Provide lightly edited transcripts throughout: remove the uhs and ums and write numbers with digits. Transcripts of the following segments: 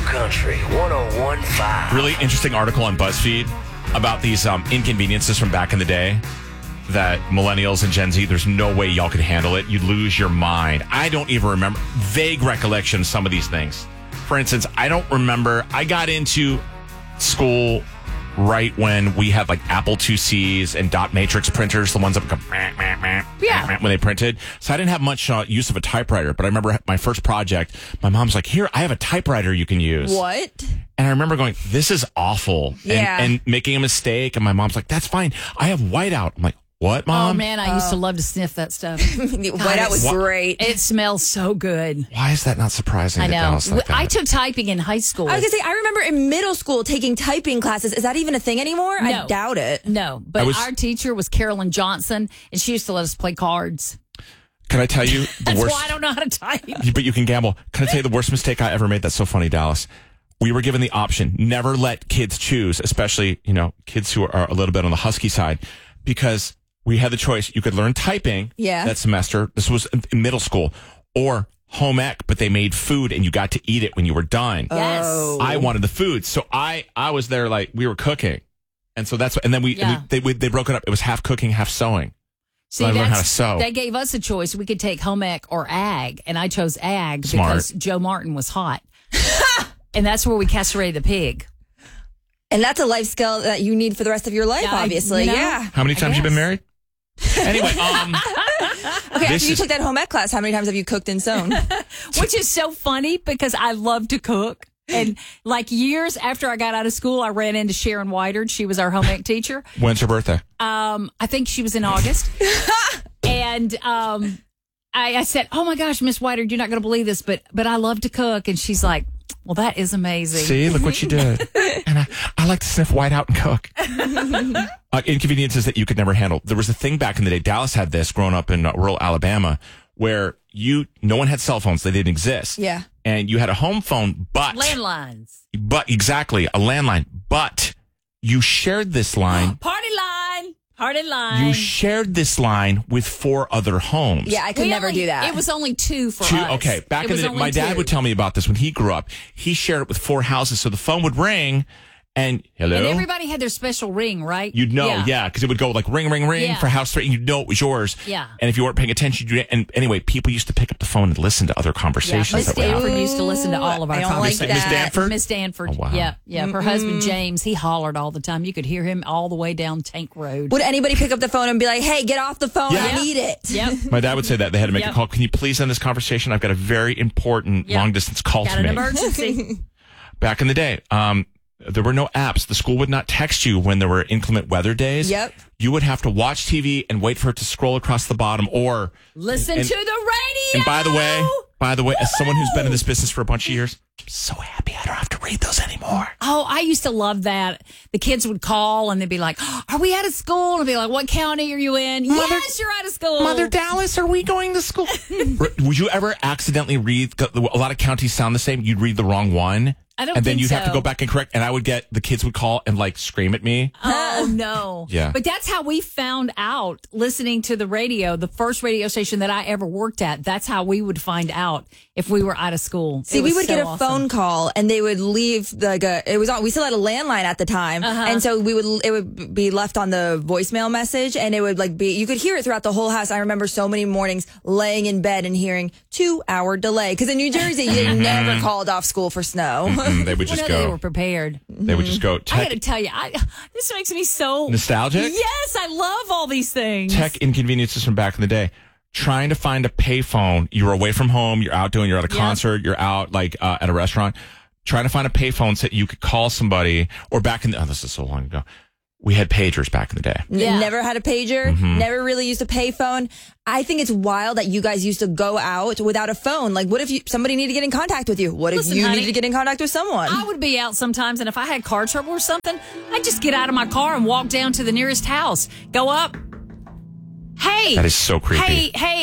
Country 101.5. Really interesting article on BuzzFeed about these inconveniences from back in the day that millennials and Gen Z, there's no way y'all could handle it. You'd lose your mind. I don't even remember. Vague recollection of some of these things. For instance, I don't remember. I got into school right when we had like Apple IICs and dot matrix printers, the ones that would go when they printed. So I didn't have much use of a typewriter, but I remember my first project, my mom's like, here, I have a typewriter you can use. What? And I remember going, this is awful. Yeah. And making a mistake. And my mom's like, that's fine. I have whiteout. I'm like, what, Mom? Oh, man, I used to love to sniff that stuff. Whiteout was great. It smells so good. Why is that not surprising? I that know. Dallas like that? I took typing in high school. I was going to say, I remember in middle school taking typing classes. Is that even a thing anymore? No. I doubt it. No, but our teacher was Carolyn Johnson, and she used to let us play cards. Can I tell you the That's worst? why I don't know how to type. But you can gamble. Can I tell you the worst mistake I ever made? That's so funny, Dallas. We were given the option, never let kids choose, especially, kids who are a little bit on the husky side, because we had the choice. You could learn typing that semester. This was in middle school, or home ec, but they made food and you got to eat it when you were done. Yes. I wanted the food. So I was there like we were cooking. And so that's what, and then they broke it up. It was half cooking, half sewing. See, so I learned how to sew. They gave us a choice. We could take home ec or ag, and I chose ag because Joe Martin was hot. And that's where we castrated the pig. And that's a life skill that you need for the rest of your life, obviously. Yeah. How many times have you been married? Anyway, okay, after you took that home ec class, how many times have you cooked and sewn? Which is so funny because I love to cook. And like years after I got out of school, I ran into Sharon Whitard. She was our home ec teacher. When's her birthday? I think she was in August. And I said, oh my gosh, Miss Whitard, you're not going to believe this, but I love to cook. And she's like, well, that is amazing. See, look what you did. And I like to sniff whiteout and cook. Inconveniences that you could never handle. There was a thing back in the day. Dallas had this growing up in rural Alabama where no one had cell phones. They didn't exist. Yeah. And you had a home phone, but landlines. But exactly, a landline. But you shared this line. Party line. You shared this line with 4 other homes. Yeah, I could never do that. It was only 2 for us. Okay, back in the day, my dad would tell me about this when he grew up. He shared it with 4 houses, so the phone would ring, and hello? And everybody had their special ring, right? You'd know, because it would go like ring, ring, ring for house 3, and you'd know it was yours. Yeah. And if you weren't paying attention, and anyway, people used to pick up the phone and listen to other conversations. Miss Danford used to listen to all of our conversations. Miss Danford? Miss Danford. Oh, wow. Yeah. Mm-hmm. Her husband, James, he hollered all the time. You could hear him all the way down Tank Road. Would anybody pick up the phone and be like, hey, get off the phone, I need it? Yep. My dad would say that. They had to make a call. Can you please end this conversation? I've got a very important long-distance call to make. Got an emergency. Back in the day, there were no apps. The school would not text you when there were inclement weather days. Yep. You would have to watch TV and wait for it to scroll across the bottom or listen to the radio. And by the way, as someone who's been in this business for a bunch of years, I'm so happy I don't have to read those anymore. Oh, I used to love that. The kids would call and they'd be like, are we out of school? And I'd be like, what county are you in? Yes, you're out of school. Mother Dallas, are we going to school? Would you ever accidentally read, a lot of counties sound the same, you'd read the wrong one? I don't and then think you'd so. have to go back and correct, and I would get, the kids would call and like scream at me. Oh, no. Yeah. But that's how we found out listening to the radio, the first radio station that I ever worked at. That's how we would find out if we were out of school. See, we would get a phone call and they would leave we still had a landline at the time. And so it would be left on the voicemail message and it would you could hear it throughout the whole house. I remember so many mornings laying in bed and hearing 2-hour delay. Cause in New Jersey, they never called off school for snow. They would just go. They were prepared. They would just go. I got to tell you, this makes me so nostalgic. Yes, I love all these things. Tech inconveniences from back in the day. Trying to find a payphone. You're away from home. You're at a concert. You're out at a restaurant. Trying to find a payphone so that you could call somebody. Or back in this is so long ago. We had pagers back in the day. Never had a pager. Never really used a payphone. I think it's wild that you guys used to go out without a phone. Like, what if somebody needed to get in contact with you? What if you needed to get in contact with someone? I would be out sometimes, and if I had car trouble or something, I'd just get out of my car and walk down to the nearest house. Go up. Hey. That is so creepy. Hey.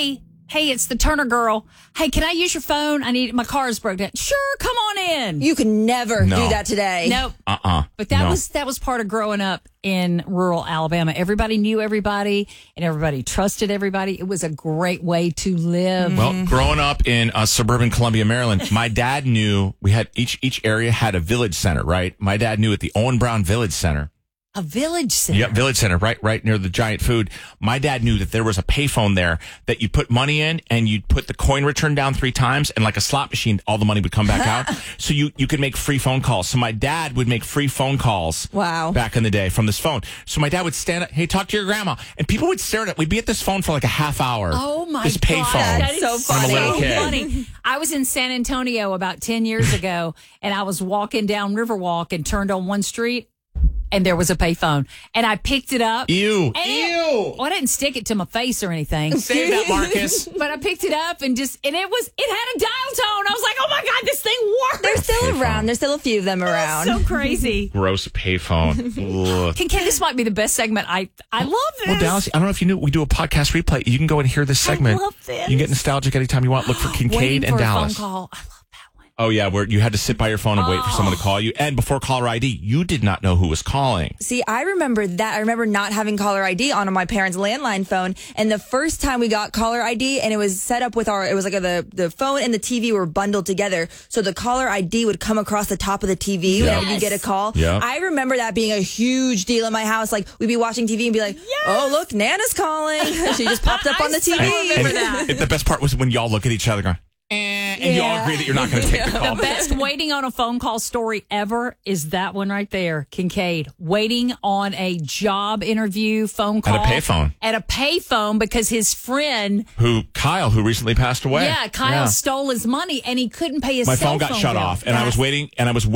Hey, it's the Turner girl. Hey, can I use your phone? My car is broke down. Sure, come on in. You can never do that today. Nope. But that was part of growing up in rural Alabama. Everybody knew everybody and everybody trusted everybody. It was a great way to live. Well, growing up in suburban Columbia, Maryland, my dad knew we had each area had a village center, right? My dad knew at the Owen Brown Village Center. A village center. Yep, village center, right near the Giant Food. My dad knew that there was a payphone there that you put money in and you'd put the coin return down 3 times and like a slot machine, all the money would come back out. So you could make free phone calls. So my dad would make free phone calls. Wow. Back in the day from this phone. So my dad would stand up, hey, talk to your grandma. And people would stare at it. We'd be at this phone for like a half hour. Oh my this God. payphone. That's so funny. I'm a little kid. Funny. I was in San Antonio about 10 years ago and I was walking down Riverwalk and turned on one street. And there was a payphone. And I picked it up. Ew. Well, I didn't stick it to my face or anything. Say that, Marcus. But I picked it up and it had a dial tone. I was like, oh my God, this thing works. They're still Payphone. around. There's still a few of them around. So crazy. Gross payphone. Ugh. This might be the best segment. I love this. Well, Dallas, I don't know if you knew, we do a podcast replay. You can go and hear this segment. I love this. You can get nostalgic anytime you want. Look for Kincaid Waiting and for Dallas. a phone call. I love that one. Oh, yeah, where you had to sit by your phone and wait for someone to call you. And before caller ID, you did not know who was calling. See, I remember that. I remember not having caller ID on my parents' landline phone. And the first time we got caller ID, and it was set up with it was like the phone and the TV were bundled together. So the caller ID would come across the top of the TV whenever you get a call. Yeah. I remember that being a huge deal in my house. Like, we'd be watching TV and be like, oh, look, Nana's calling. She just popped up on the TV. And the best part was when y'all look at each other going, and you all agree that you're not going to take the call. The best waiting on a phone call story ever is that one right there, Kincaid. Waiting on a job interview phone call. At a payphone. At a payphone because his friend. Kyle, who recently passed away. Yeah, Kyle stole his money and he couldn't pay his My cell phone got shut bill. off and I was waiting.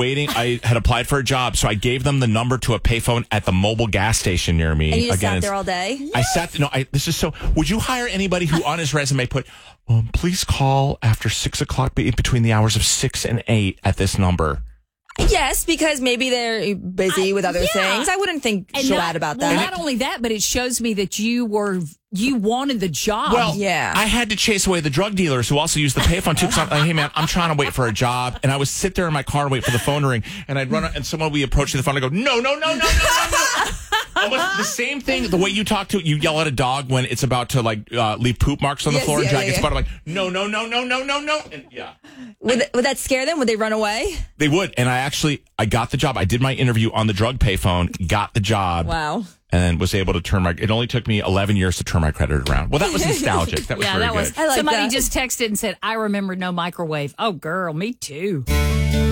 I had applied for a job, so I gave them the number to a payphone at the mobile gas station near me. And you just sat there all day? I sat. This is so. Would you hire anybody who on his resume put, please call after 6 o'clock between the hours of 6 and 8 at this number? Yes, because maybe they're busy with other things. I wouldn't think so bad about that. Well, not only that, but it shows me that you wanted the job. Well, yeah. I had to chase away the drug dealers who also used the payphone too. Because I'm like, hey man, I'm trying to wait for a job, and I would sit there in my car and wait for the phone to ring, and I'd run and someone would be approaching the phone and I go, no. Almost the same thing. The way you talk to you yell at a dog when it's about to leave poop marks on the floor and drag its butt. I'm like, no. And Would that scare them? Would they run away? They would. And I got the job. I did my interview on the drug payphone, got the job. Wow. And was able to it only took me 11 years to turn my credit around. Well, that was nostalgic. That was very good. I like Somebody that. just texted and said, I remember no microwave. Oh, girl, me too.